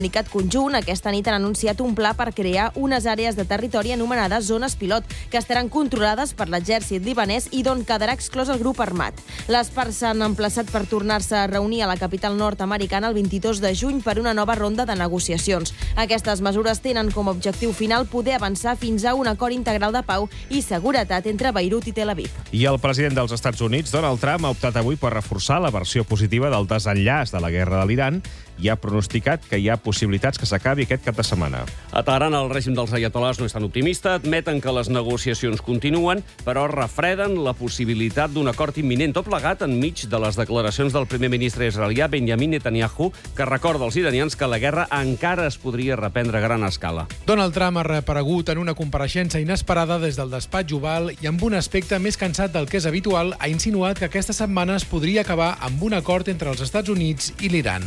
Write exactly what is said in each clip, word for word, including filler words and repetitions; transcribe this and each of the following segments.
comunicat conjunt, aquesta nit han anunciat un pla per crear unes àrees de territori anomenades zones pilot, que estaran controlades per l'exèrcit libanès i d'on quedarà exclòs el grup armat. Les parts s'han emplaçat per tornar-se a reunir a la capital nord-americana el vint-i-dos de juny per una nova ronda de negociacions. Aquestes mesures tenen com a objectiu final poder avançar fins a un acord integral de pau i seguretat entre Beirut i Tel Aviv. I el president dels Estats Units, Donald Trump, ha optat avui per reforçar la versió positiva del desenllaç de la guerra de l'Iran i ha pronosticat que hi ha possibilitats que s'acabi aquest cap de setmana. A Teheran, el règim dels aiatolars no és tan optimista, admeten que les negociacions continuen, però refreden la possibilitat d'un acord imminent, tot plegat enmig de les declaracions del primer ministre israelià Benjamin Netanyahu, que recorda als iranians que la guerra encara es podria reprendre a gran escala. Donald Trump ha reaparegut en una compareixença inesperada des del despatx Oval i amb un aspecte més cansat del que és habitual ha insinuat que aquesta setmana es podria acabar amb un acord entre els Estats Units i l'Iran.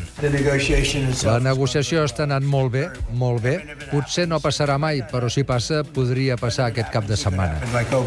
La negociació està anant molt bé, molt bé. Potser no passarà mai, però si passa, podria passar aquest cap de setmana.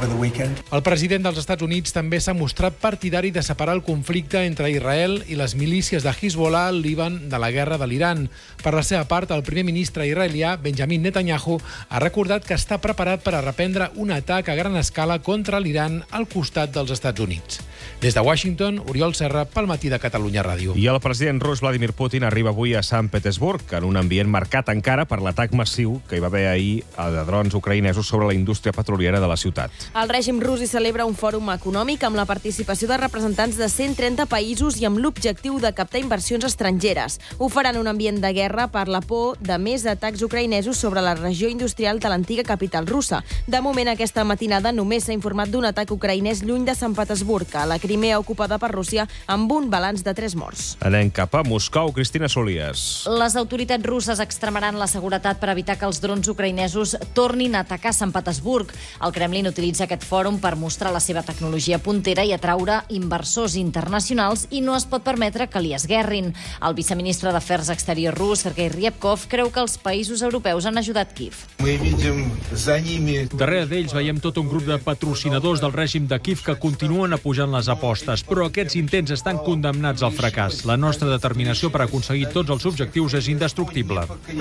El president dels Estats Units també s'ha mostrat partidari de separar el conflicte entre Israel i les milícies de Hezbollah al Líban de la guerra de l'Iran. Per la seva part, el primer ministre israelià, Benjamin Netanyahu, ha recordat que està preparat per a reprendre un atac a gran escala contra l'Iran al costat dels Estats Units. Des de Washington, Oriol Serra, pel Matí de Catalunya Ràdio. I el president rus Vladimir Putin arriba avui a Sant Petersburg, en un ambient marcat encara per l'atac massiu que hi va haver ahir de drons ucraïnesos sobre la indústria petroliera de la ciutat. El règim rus hi celebra un fòrum econòmic amb la participació de representants de cent trenta països i amb l'objectiu de captar inversions estrangeres. Ho faran en un ambient de guerra per la por de més atacs ucraïnesos sobre la regió industrial de l'antiga capital russa. De moment, aquesta matinada només s'ha informat d'un atac ucraïnès lluny de Sant Petersburg, a la Crimea ocupada per Rússia, amb un balanç de tres morts. Anem cap a Moscou. Cristina Solies. Les autoritats russes extremaran la seguretat per evitar que els drons ucraïnesos tornin a atacar Sant Petersburg. El Kremlin utilitza aquest fòrum per mostrar la seva tecnologia puntera i atraure inversors internacionals i no es pot permetre que li esguerrin. El viceministre d'Afers Exteriors rus, Sergei Ryabkov, creu que els països europeus han ajudat Kíev. Darrere d'ells veiem tot un grup de patrocinadors del règim de Kíev que continuen apujant les apostes, però aquests intents estan condemnats al fracàs. La nostra determinació per aconseguir tots els objectius és indestructible.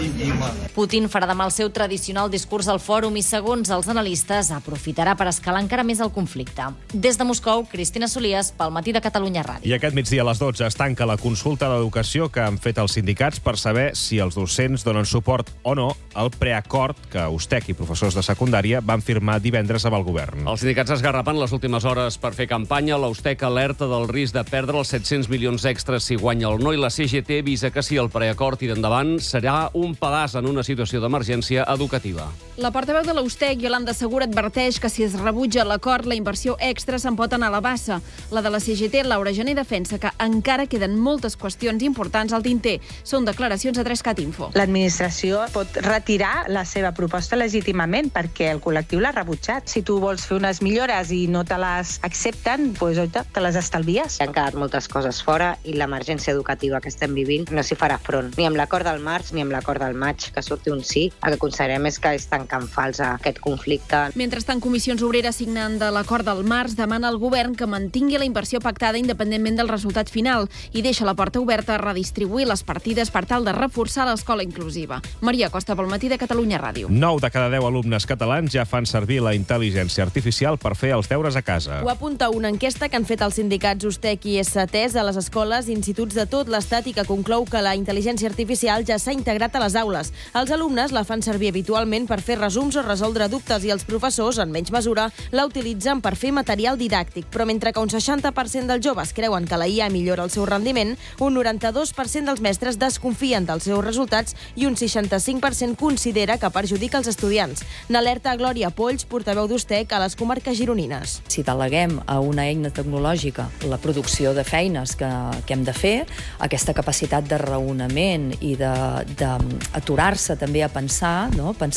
Putin farà demà el seu tradicional discurs al fòrum i, segons els analistes, aprofitarà per escalar encara més el conflicte. Des de Moscou, Cristina Solies, pel Matí de Catalunya Ràdio. I aquest migdia a les dotze es tanca la consulta d'educació que han fet els sindicats per saber si els docents donen suport o no al preacord que USTEC i professors de secundària van firmar divendres amb el govern. Els sindicats esgarrapen les últimes hores per fer campanya. La USTEC alerta del risc de perdre els set-cents milions extras si guanya el no i la C G T avisa que si el preacord tira endavant serà un pedaç en una situació d'emergència educativa. La portaveu de la USTEC, Yolanda Segura, adverteix que si es rebutja l'acord, la inversió extra se'n pot anar a la bassa. La de la C G T, Laura Gené, defensa que encara queden moltes qüestions importants al tinter. Són declaracions a tres cat info. L'administració pot retirar la seva proposta legítimament perquè el col·lectiu l'ha rebutjat. Si tu vols fer unes millores i no te les accepten, doncs, oita, te les estalvies. Han quedat moltes coses fora i l'emergència educativa que estem vivint no s'hi farà front. Ni amb l'acord del març ni amb l'acord del maig, que surti un sí. El que considerem és que és tancant fals aquest conflicte. Mentrestant, Comissions Obreres, signant de l'acord del març, demana al govern que mantingui la inversió pactada independentment del resultat final i deixa la porta oberta a redistribuir les partides per tal de reforçar l'escola inclusiva. Maria Costa, pel Matí de Catalunya Ràdio. nou de cada deu alumnes catalans ja fan servir la intel·ligència artificial per fer els deures a casa. Ho apunta una enquesta que han fet els sindicats USTEC i S T E S a les escoles i instituts de tot l'Estat i que conclou que la intel·ligència artificial ja s'ha integrat a les aules. Els alumnes la fan servir habitualment per fer resums o resoldre dubtes i els professors, en menys mesura, la utilitzen per fer material didàctic. Però mentre que un seixanta per cent dels joves creuen que la I A millora el seu rendiment, un noranta-dos per cent dels mestres desconfien dels seus resultats i un seixanta-cinc per cent considera que perjudica els estudiants. N'alerta Glòria Polls, portaveu d'USTEC a les comarques gironines. Si deleguem a una eina tecnològica la producció de feines que, que hem de fer, aquesta capacitat de raonament i d'aturar-se també a pensar, no? Pensament crític,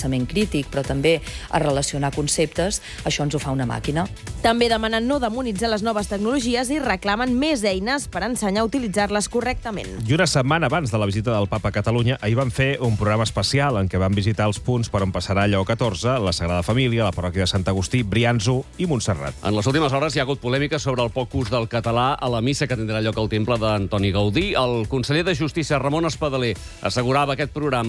analític, però també a relacionar conceptes, això ens ho fa una màquina. També demanen no demonitzar les noves tecnologies i reclamen més eines per ensenyar a utilitzar-les correctament. I una setmana abans de la visita del Papa a Catalunya, ahir van fer un programa especial en què van visitar els punts per on passarà Lleó catorze, la Sagrada Família, la parròquia de Sant Agustí, Brianço i Montserrat. En les últimes hores hi ha hagut polèmica sobre el poc ús del català a la missa que tindrà lloc al temple d'Antoni Gaudí. El conseller de Justícia, Ramon Espadaler, assegurava aquest programa